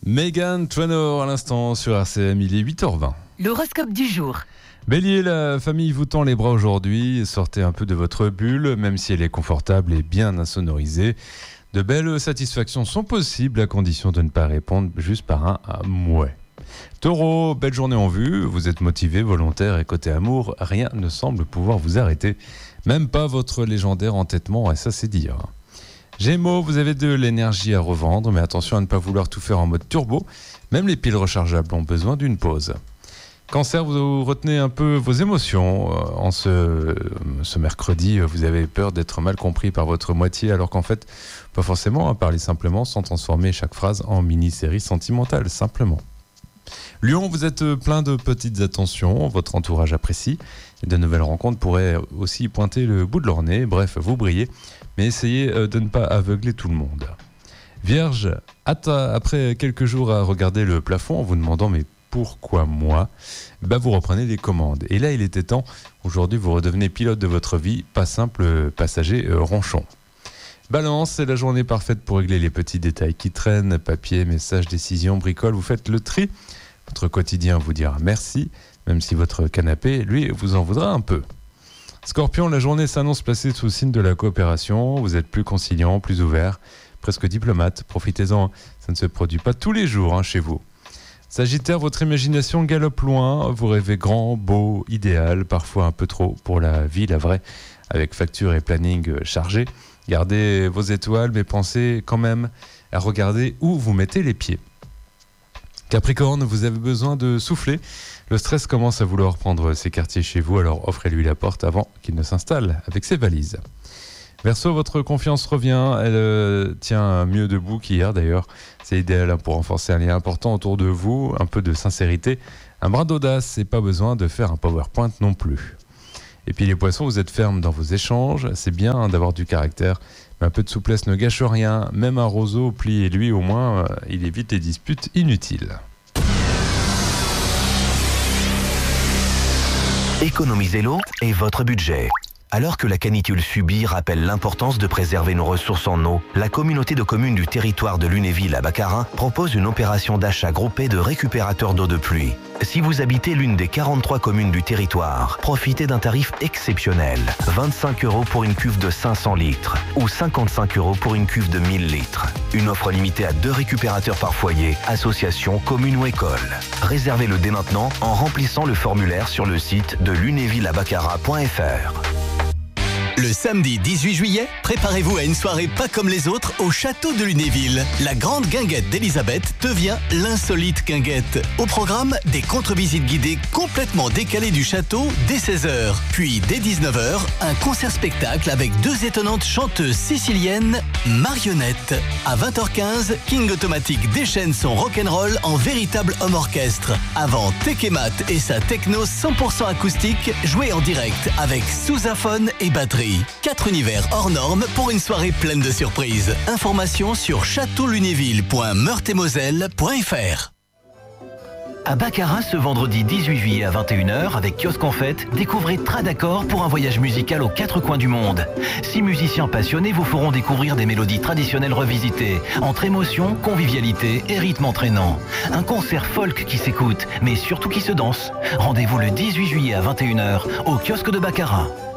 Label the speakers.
Speaker 1: Meghan Trainor à l'instant sur RCM, il est 8h20.
Speaker 2: L'horoscope du jour.
Speaker 1: Bélier, la famille vous tend les bras aujourd'hui. Sortez un peu de votre bulle, même si elle est confortable et bien insonorisée. De belles satisfactions sont possibles à condition de ne pas répondre juste par un « mouais ». Taureau, belle journée en vue. Vous êtes motivé, volontaire et côté amour, rien ne semble pouvoir vous arrêter. Même pas votre légendaire entêtement, et ça c'est dire. Gémeaux, vous avez de l'énergie à revendre, mais attention à ne pas vouloir tout faire en mode turbo. Même les piles rechargeables ont besoin d'une pause. Cancer, vous retenez un peu vos émotions. En ce mercredi, vous avez peur d'être mal compris par votre moitié, alors qu'en fait, pas forcément, parlez simplement sans transformer chaque phrase en mini-série sentimentale, simplement. Lion, vous êtes plein de petites attentions, votre entourage apprécie. Et de nouvelles rencontres pourraient aussi pointer le bout de leur nez. Bref, vous brillez, mais essayez de ne pas aveugler tout le monde. Vierge, après quelques jours à regarder le plafond en vous demandant « mais pourquoi moi ?» Vous reprenez les commandes. Et là, il était temps. Aujourd'hui, vous redevenez pilote de votre vie, pas simple passager ronchon. Balance, c'est la journée parfaite pour régler les petits détails qui traînent. Papier, messages, décisions, bricoles, vous faites le tri. Votre quotidien vous dira merci, même si votre canapé, lui, vous en voudra un peu. Scorpion, la journée s'annonce placée sous le signe de la coopération. Vous êtes plus conciliant, plus ouvert, presque diplomate. Profitez-en, ça ne se produit pas tous les jours chez vous. Sagittaire, votre imagination galope loin. Vous rêvez grand, beau, idéal, parfois un peu trop pour la vie, la vraie, avec facture et planning chargés. Gardez vos étoiles, mais pensez quand même à regarder où vous mettez les pieds. Capricorne, vous avez besoin de souffler. Le stress commence à vouloir prendre ses quartiers chez vous, alors offrez-lui la porte avant qu'il ne s'installe avec ses valises. Verseau, votre confiance revient, elle tient mieux debout qu'hier d'ailleurs. C'est idéal pour renforcer un lien important autour de vous, un peu de sincérité, un brin d'audace et pas besoin de faire un PowerPoint non plus. Et puis les poissons, vous êtes fermes dans vos échanges, c'est bien d'avoir du caractère, mais un peu de souplesse ne gâche rien, même un roseau plié lui au moins, il évite les disputes inutiles.
Speaker 3: Économiser l'eau et votre budget. Alors que la canicule subie rappelle l'importance de préserver nos ressources en eau, la communauté de communes du territoire de Lunéville à Baccarin propose une opération d'achat groupé de récupérateurs d'eau de pluie. Si vous habitez l'une des 43 communes du territoire, profitez d'un tarif exceptionnel. 25 € pour une cuve de 500 litres ou 55 € pour une cuve de 1000 litres. Une offre limitée à 2 récupérateurs par foyer, association, commune ou école. Réservez-le dès maintenant en remplissant le formulaire sur le site de lunévilleabaccarat.fr.
Speaker 4: Le samedi 18 juillet, préparez-vous à une soirée pas comme les autres au château de Lunéville. La grande guinguette d'Elisabeth devient l'insolite guinguette. Au programme, des contre-visites guidées complètement décalées du château dès 16h. Puis dès 19h, un concert-spectacle avec 2 étonnantes chanteuses siciliennes, marionnettes. À 20h15, King Automatique déchaîne son rock'n'roll en véritable homme orchestre. Avant Tekemat et sa techno 100% acoustique, jouée en direct avec sousaphone et batterie. 4 univers hors normes pour une soirée pleine de surprises. Informations sur châteaulunéville.meurthe-et-moselle.fr.
Speaker 3: À Baccarat, ce vendredi 18 juillet à 21h, avec Kiosque en Fête, découvrez Tradaccord pour un voyage musical aux 4 coins du monde. 6 musiciens passionnés vous feront découvrir des mélodies traditionnelles revisitées, entre émotion, convivialité et rythme entraînant. Un concert folk qui s'écoute, mais surtout qui se danse. Rendez-vous le 18 juillet à 21h au Kiosque de Baccarat.